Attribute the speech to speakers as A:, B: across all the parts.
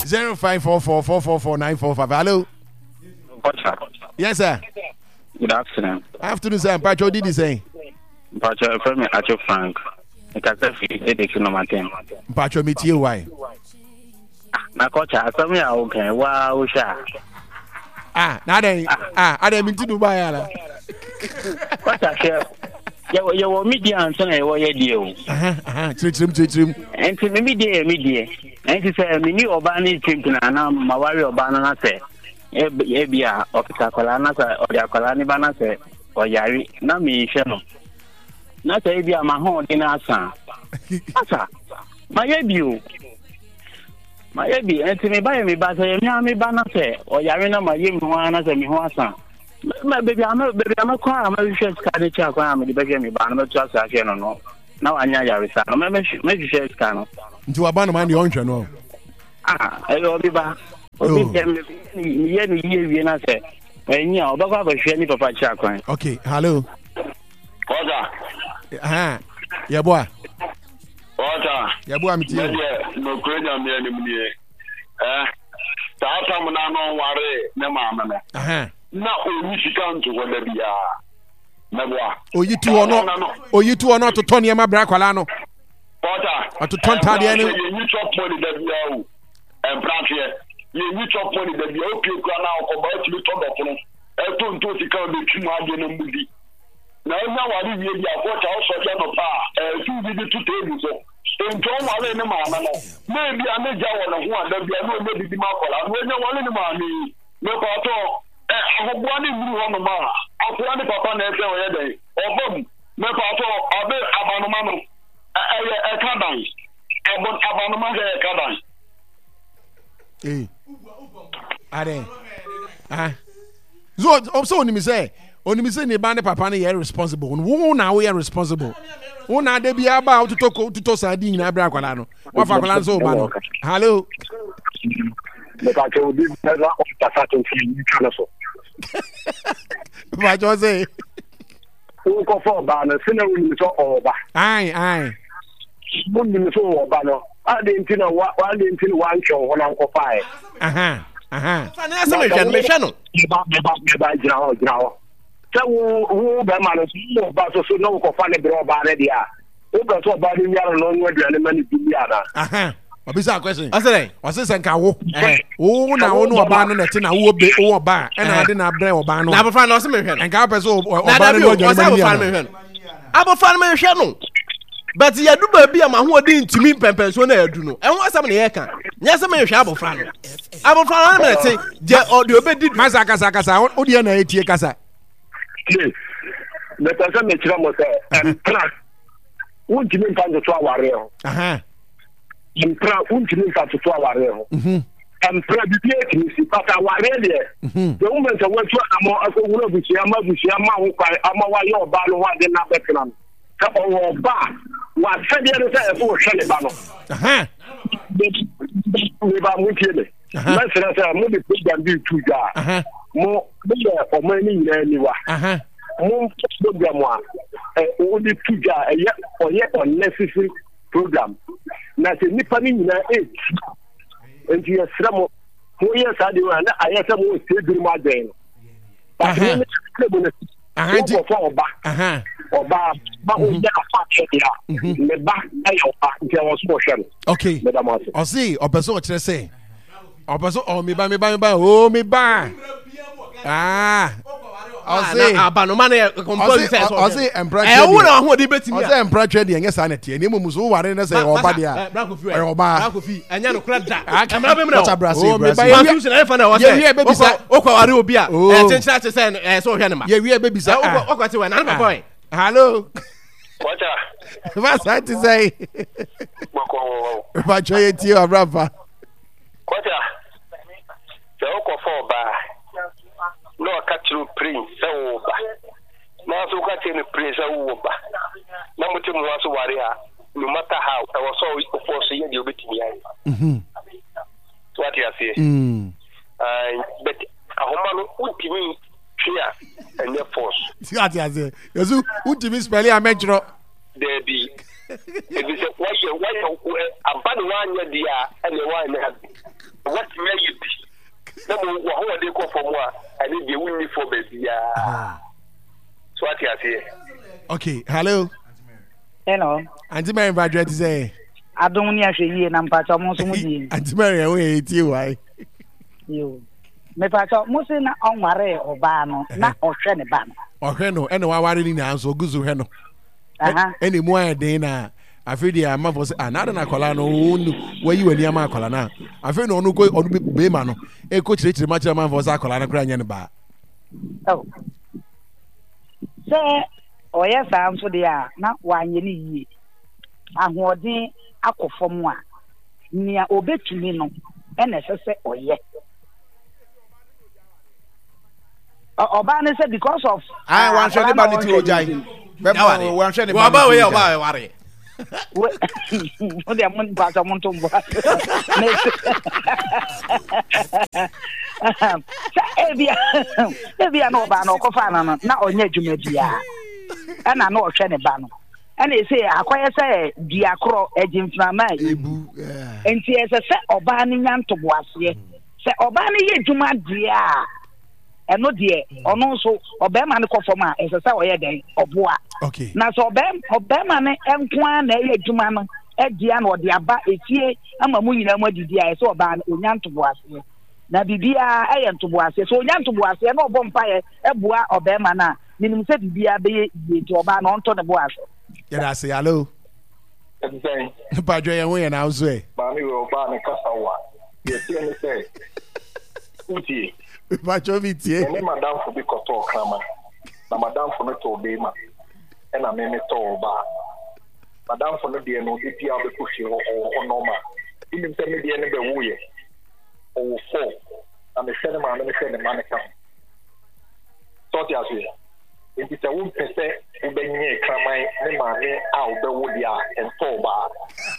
A: 0544444945. Hello. Yes, sir.
B: Good afternoon.
A: Afternoon, sir. Pacho did the same.
B: Pacho, from Acho Frank. I can't say it's no matter.
A: Pacho, meet you. Why?
B: Na coach, I saw me okay. Wow, sha.
A: Now then, I didn't mean to Dubai.
B: What I share. You were media and son, I were your deal.
A: Trim.
B: And to media. And to say, me new Obani trim, and I'm my warrior Obana say. Ebia officer Kolana or Yakolani Banase or Yari, na me channel. Not Ebia Mahon in Asa. Asa, my ebu. My ebi, and to me buy me, but I am me Banase or Yarina, my young one as a Mihoasa. My baby, I'm a cry, I'm a share Scadicha, I'm the baby, but I'm not just a no. Now I know Yarisa, maybe share Scano.
A: To abandon my own channel.
B: I will be back. Okay,
A: hello.
C: Water.
A: Yeah, boy.
C: Water.
A: Yeah, boy, I'm here.
C: No, Korean, me anymore. Start from no worry, no mamma. Now, we come to what they are.
A: Oh, you two are not to Tony and my Bracolano.
C: Water.
A: Or to Tonta, the enemy.
C: You chop money that we are. And Branche. You chop money that the OP can now about to be told of them. I don't know if you can be too hard in a movie. Now, I really watch also Jano Pa, 2 to tables. In John Wall in the man, maybe I may go on one that we are no maybe the Marco, and when you want in the money, no part all. I have one in blue on the man. I'll put on the papa next day. Or boom, no part all, I'll be Abanomano. A cabin. Abanomano a cabin. So
A: only me say the band papa is responsible. Who now we are responsible? Who now they be about to talk sardine in Abracolano? What for Colanzo, man? Hello. What you say?
D: Who go for banner? Sinner so over.
A: Aye.
D: Women so banner. I didn't know what I didn't know one show when I'm for fire. So who be man so ba so no ko fa ne bro ba ne dia. Who be so ba ni yaro no nwa duane mani biya na.
A: Obisa question. Ose senka wo. Wo na wo no oba no na ti na wo be wo oba e na ade na bre oba no.
E: Na abofa na ose me hwe no.
A: Enka person oba no duane mani.
E: Abofa me hwe no. But ya do ba bia ma ho odi ntumi pempen so na adu no. E ho asam na ye kan. Nya asam me hwe abofra no. Abofra no me te je odi obedi
A: masa kasa odi na etie kasa.
D: The person may tell me that won't you mean to our real? And won't you mean to our real? And predicate but our radio. The woman that went to a more of a woman which your battle one in that background. Couple of bar was said the other side for Shelly. Let's say, maybe put them be 2 jars. More or many anywhere. More program one. Only 2 jars or yet unnecessary program. Now, the Nippon in 8. And you are some 4 years I do, and I have some more still my day.
A: Okay. I see. Opeso what you say? Opeso oh me ba oh me ba. I say
E: abanoma na compose say so.
A: I say emperor.
E: Wo na ho de betimi.
A: I say emperor trade yen yes anete. Eni mu so ware na say oba dia. Oba.
E: Kofi anya no kura da.
A: Emperor be me na.
E: Oh me ba you say na fa na wo say. Ye be bisa. Okwa ware obi a. Chenchira che say so hwe ne ma.
A: Ye wie be bisa.
E: Okwa te we na na boy.
A: Hello.
C: Water.
A: What's that to say? But you tie abrafa.
C: Water. The oko for ba. No catch you prince so ba. Na so catch you prince so ba. Na mutim wa so ware ha. No matter how I was so force you dey obetimi ai. What you say? But ahoma no ultimi fear and force.
A: See what you say? Yesu ultimi spell ya metro.
C: There be. If you say why you abandon one year dia and the one what may you be? No, what they call for more, I need you win for baby. So what you say?
A: Okay, hello.
F: Hello.
A: Auntie Mary Badret say.
F: I don't need to hear Nampacha Mosumudi.
A: Auntie Mary, we you why?
F: You. Me pacha Musina on Mare or Bano, not or Sheniban.
A: Or Heno, and no one in now, so Guzu Heno. Any more Dana. I feel the amount was another Nacolano where you and Yama Colana. I feel no go on Bemano. A coach rich much amount was Acolana Cranyan bar.
F: Oh. Say, oh yes, I'm so they are not 1 year. I'm holding Aqua from one near Obetumino, and as I say, oh yes. Obana said because of
E: I want to about the two giant. One shady about worry. What the amount of Montumbo?
F: Maybe I know about no Cofana, not on Nejumedia, and I know a Sheniban. And they say, I quite say, Diacro, Edging from and she has a set of banning to Boisier. Say, Obani, you my dear. And no dear, or no so, or Beman Cofoma, as a sour day, or bois.
A: Okay.
F: Now, so Beman and Quan, Jumano, Edian or the Abba, a tear, I'm a moon, and what did I saw about Unyan to Boisier. Now, Bibia, I am to Boisier, so Yan to Boisier, no bonfire, a bois or Bemana, meaning said Bia be to Oban on to the Bois.
A: Yeah, I say hello. Padre, away and I was way.
C: Mammy will ban a Casawa. You see me say, Uti.
A: Machoviti,
C: and Madame for Bicoto Kramer. Now, Madame for Meto Bema, and I mean it all bar. Madame for the dear no DP of the Pussy or Norma. Even tell me the end of the way. Oh, 4. I'm a cinema and a cinema. So, yes, it is a wood per se, who bring me a cramine, and my out the woodia and 4 bar.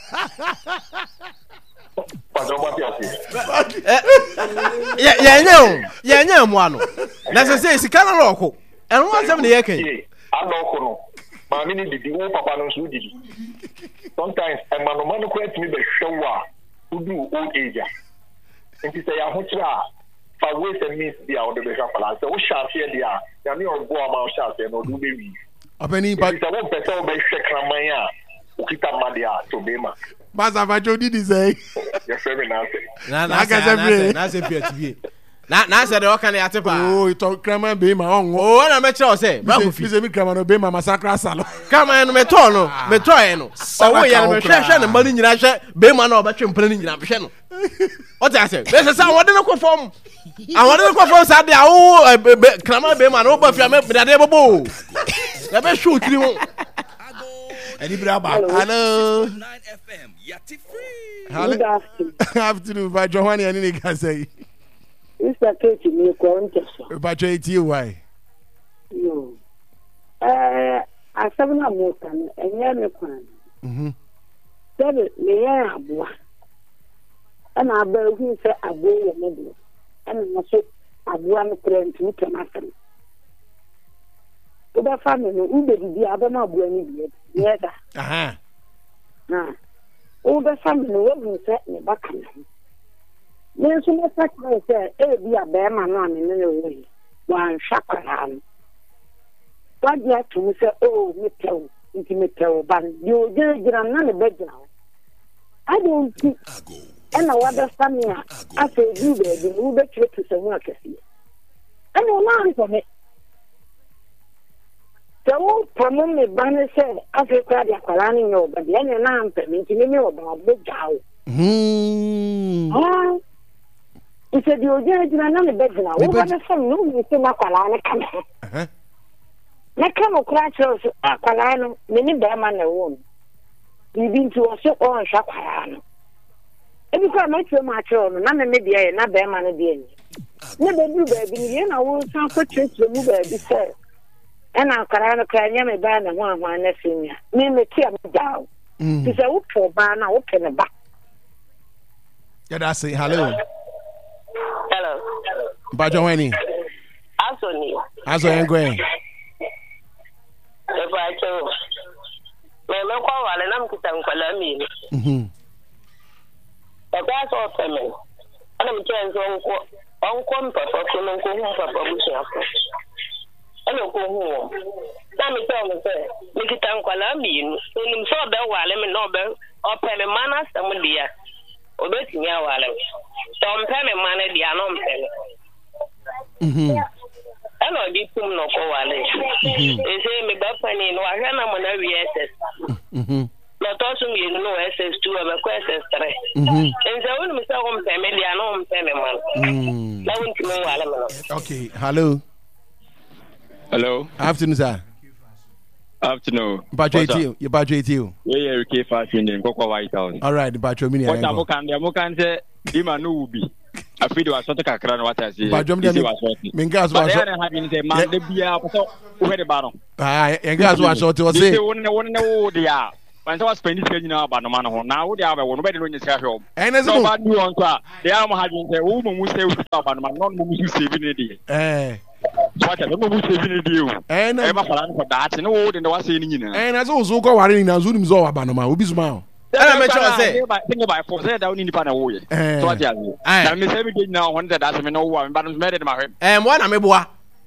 E: Yeah, one. Let's say it's a kind of local. And what's the yake?
C: I know, my mini did the old papa knows who did. Sometimes a man who quite me the show who do old age. And he say, I want to for ways and means the out of the Japala. So, we shall see the Yami or Boama shall say, no, do baby.
A: Up any but
C: I won't better by Shekramaya, Ukita Madia to Bema.
A: Master Vajo did say,
C: yes, very nice.
E: That's a beauty. Now said, what can I tell you?
A: Oh, you talk Kramer be my own.
E: Oh, and I met you say,
A: Please, me Kramer be my massacre salon.
E: Come and Metono, Metroino. So, we are a session and money in Russia, Bema or Batchum playing in a channel. What I said, there's a sound, what did I conform? I want to conform Saturday. Oh, Kramer be my own, but if I'm that ever boo. Let me shoot you. Hello.
G: 9 FM. Yati free.
A: Hello. Afternoon, by Johanny and Nika say.
H: Mr. Kate, me Quantas.
A: But why?
H: No. I saw no more than a young man. David, me, and I bear who said I go a middle. And I said, I want to turn to Tomato. To the family, who did the other not doing it yet.
A: Aha.
H: All the family won't set me back. There's so much like I said, be a bear man on in any way. One shakaran. What you have to say, oh, me tell, but you get another bedroom. I don't think, and I understand me. I say, you baby, you bet you to some work. I know now for me. So, from me, Banner said, I say, Claudia Colani, no, but the end of the time, you know about big cow. Oh, he said, you're going to another bedroom. What was the same? No, you see, Macolana come. Nakamo Cratchos, Aqualano, many bearman a wound. You've been to a so on Shaquarano. If you can't make so much on, none of maybe I not bearman again. Never do, baby, you know, we'll sound for church to move a bit. And I'll Carano crying, you may ban and one senior. Name me tear me down. He said, whoop for ban, I open the back.
A: Yeah, that's it. Hello.
I: Hello.
A: Bajoani.
I: Anthony.
A: Anthony Ngwe.
I: If I tell me, call and I'm to tell me. The grass or family. ana mchenzo onko papa so nko hu papa busuafo ana ko hu na me tell me say nikita nkwala miinu so nim so be wale me no be opele mana samudia obetimi awale so mpeme mana dia no mpeme ana di tum no ko wale ese me ba pani no ahwa na mo na VSS no to so mi no SS2 e ko SS3 ense wonu mi sa ko mpeme dia no mpeme man la wonti me wale me no.
A: Okay, hello. Afternoon, sir.
J: Afternoon.
A: You budget you.
J: Yeah, UK fashion in Coco White House.
A: All right, the budget mini.
J: What I'm say Dima no be. I feel was not a crack what I say.
A: Budget Mingas was
J: having the man the beer where the bottom.
A: And guys was what to say.
J: One know they are. When I was spending about the man now they have one better in the home.
A: And as
J: no bad new answer. They are having the woman who say about the man non who saving it. What I don't know who's saving it. And I'm for that. And all the was saying, and as also go worrying now, Zoom is all about no man will be smile.
E: I'm say,
J: think about for say down in the panel. So what I'm saying now, one that doesn't know one, but I'm married my him.
E: And one I'm a boy.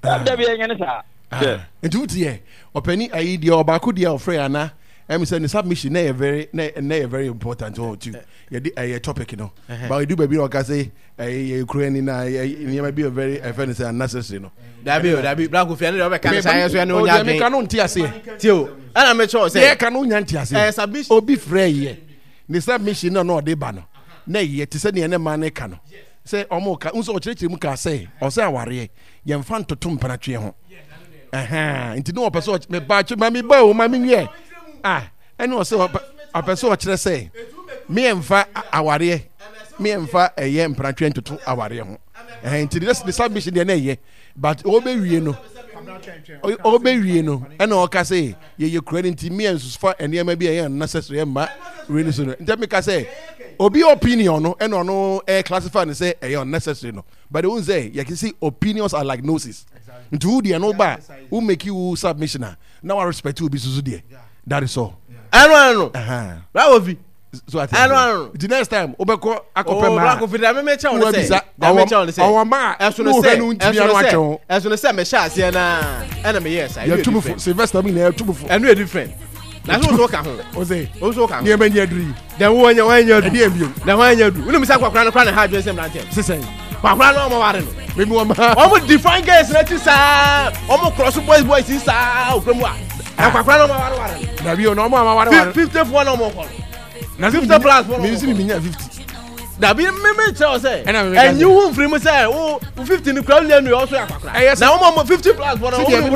A: And two dear, or penny, I eat your bacudia of Freya. I'm saying the submission very important to a topic, you know. But I do baby like I say a Ukrainian might be a very offensive and necessary, you know.
E: That be black with any science and no
A: canon TSA.
E: Till and I'm a choice.
A: Say canon TSA. Submission or be free. The submission no de banner. Nay, yet to send any man cano. Say Omoka, unso church muka say, or say warrior, young fan to tum panatrio. Into no person, me batch, mammy bow, mammy, yeah. And also a person say, me and fa aware, me and fa a yam prantrain to 2 hours. And to this the submission the nay, but obey you know. Obey you know, and all can say, you're crediting me and far and there may be a necessary, really soon. Tell me, can say, Obi opinion, and no air classify and say, a unnecessary. But they won't say, you can see opinions are like noses. To who they are no bad, who make you submissioner. Now I respect you, be Suzudia. That is all.
E: I don't know. Bravo.
A: So I don't. The next time, Obeko Akopema.
E: Black of it, I may tell you. Our ma, as soon as say, me shall see an enemy. Yes, I
A: have 2 Sylvester. Me have 2
E: and we're different. That's what talk home. Ose, also come. Near many dream. Then when you're then when you do, we say, crown and hard dress and say, Crown no more. We move almost define guys. Let you say, almost cross boys inside from what? Now you know more 51 or more. Now 50 plus 1. Me 50. Now be me tell say. And you won't free me say, oh, 50 in the crowd and you also have. Now 50 plus 1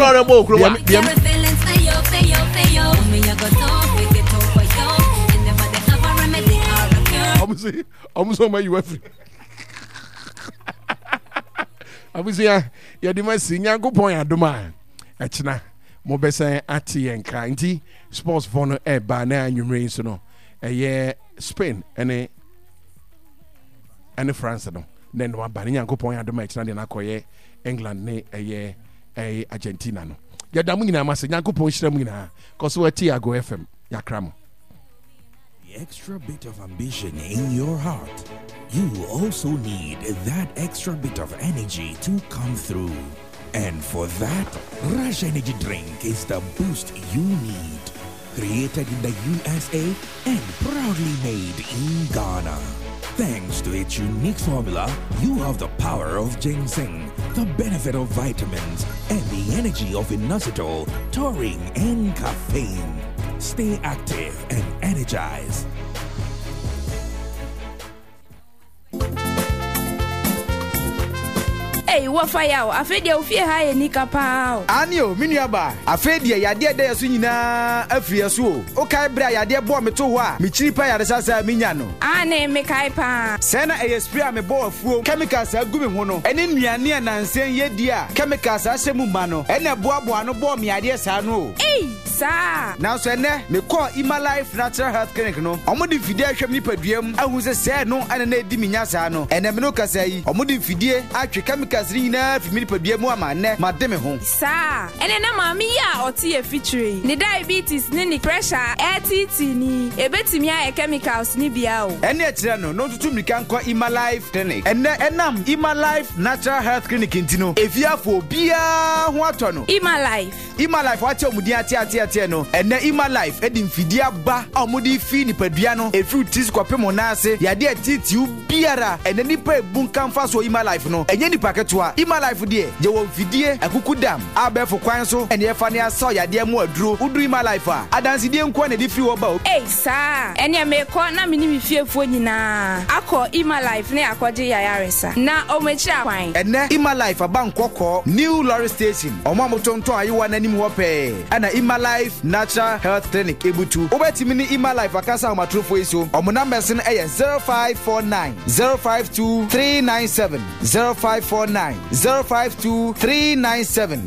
A: almost on my UF. I was here. You demand senior go point at the man. Achna. Mobesa ati and kindy sports for a banner and you rain so no a year Spain and France no then one banning and go point at the match and then England ne a year a Argentina no Yadamina must yanko point shramina cause we're Tiago FM Yakram.
K: The extra bit of ambition in your heart. You also need that extra bit of energy to come through. And for that, Rush Energy Drink is the boost you need. Created in the USA and proudly made in Ghana. Thanks to its unique formula, you have the power of ginseng, the benefit of vitamins, and the energy of inositol, taurine, and caffeine. Stay active and energized.
L: Hey, what fire? I feel you fear high and nika pow.
M: Anio, miniaba. I feel ya dear there sunina a free so. Okay, bra ya dear boy me to wa. Me cheaper ya sasa minyano.
L: Ane me kaipa.
M: Sena a spray me boy fu chemicals are gumi hono. And in Miania Nansen ye dear. Chemicals are semumano. And a boa no bomb me idea sano.
L: Hey, sir.
M: Now sene me call Ima Life Natural Health Clinic no. Omudi fidie hwem ni padiem. Ahu se no and na di minya sa no. And me no kasai. Omudi fidie atwe chemicals chemicals ni na fi mi padua mu ama ne ma de me ho
L: sa ene na ma mi ya oti e feature ni diabetes ni pressure ATT ni ebetimi a chemicals ni bia o
M: ene e kire no tutu mi kan ko Ima Life Clinic enam Ima Life Natural Health Clinic intino efiafo bia ho ato no Ima Life wache omudi ate no ene Ima Life edim fidia ba omudi fi nipadua no efi tis kwapemo na ase yade atitiu biara ene nipa ebunkan fa so Ima Life no enye nipa ketua Ima Life de je wo fidie akukudam abefo kwan so ene efa ne aso yade mu aduro udu Ima Life a adansi die nko na di fi wo ba o
L: sa ene me ko na me ni mi fiefo nyina akọ Ima Life ne akọje yayaresa na omechi akwan
M: ene Ima Life abankọkọ New Lorry Station omamotonto ayewa na nim ho pe ana Ima Life Natural Health Clinic ebutu obetimi ni Ima Life akasa amatrofo iso omo numbers no eye 0549 052 397 0549 052 397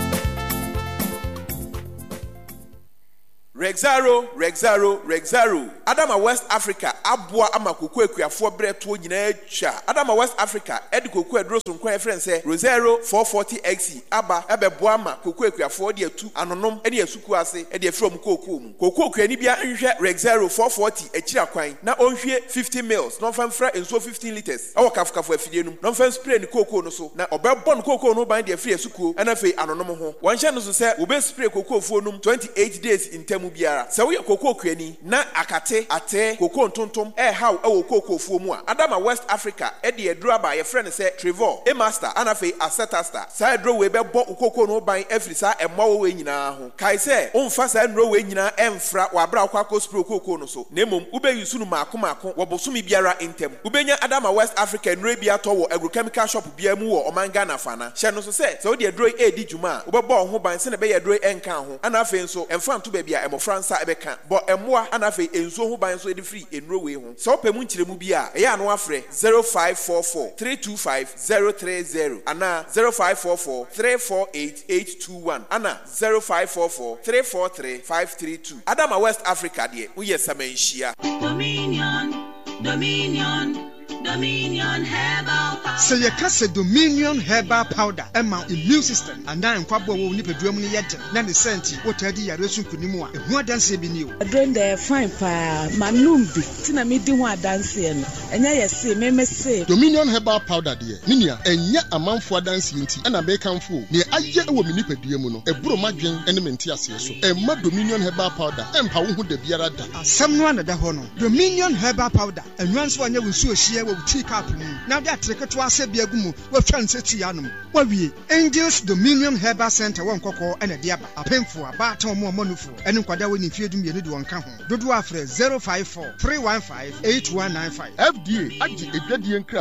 N: Rexaro. Adama West Africa abua ama koku akuafo breto nyina atwa. Adama West Africa edi koku adroso nkwan friend say Rosero 440XE aba ebeboa ama koku akuafo de atu anonom edi asuku ase edi afrom koku mu. Koku akuani bia nhwe Rexaro 440 akira kwan na onhwe 50 mils no famfra enso 15 liters. Awo kafkafo afidie num no fam spray ni koku no so na obebon koku no ban de afri asuku ana fei anonom ho. Wanhye no so say obe spray koku ofuo num 28 days in temu biara. Sa wo koku akuani na akate ate koko ntontom how ewo koko fuo mu a Adama West Africa e de edura ba ye friend say Trevor e master anafe Assetasta sa edro we be bo koko no ban afri sa emma we nyina ho kai say onfa sa nro we nyina emfra wa bra kwa kospro koko no so na mom ube yusu no maako wo bosumi biara intem ubenya Adama West Africa nre bia to wo agrochemical shop bia mu wo omanga na fana hye no so say so de edro e di djuma ube bo ho ban se na be ye edro enka ho anafe nso emfa nto ba bia emofransa ebeka bo emmoa anafe enso ho ban so edi free enro we ho so pemu nchiremu bia e ya no afre 0544 325 030 ana 0544 348 821 ana 0544 343 532 Adama West Africa de uye samanhia
O: Dominion Herbal Powder. Say you kase Dominion Herbal Powder. Emma immune system. And then kwabo wo ni pedua mu ni yedem. Na ne senti wo tadi yare sun kunimu a. Ehu adanse bi ni o.
P: Adron dey fine pa. Manum bi. Tina me di ho adanse no. Enya yesi me say.
Q: Dominion Herbal Powder de. Ninia enya amanfo adanse nti. Ana be kanfo. Ne aye wo mi ni pedua mu no. Eburo madwen ene menti ase so. Emma Dominion Herbal Powder. Empa wo hu da biara da.
O: Asem no anada ho no. Dominion Herbal Powder. Enwanso anya wo su ohie wo tea cup mu. Na de atreketo ase bia gumu. Wo twa nseti yanom. Wa wie. Angels Dominion Herbal Center won kokko ene de aba. Apemfo aba ton mo monufo. Ene nkwada woni fiedum ye ne de won ka ho. Dodo afre 054 315 8195.
Q: FDA agi edwadie nkra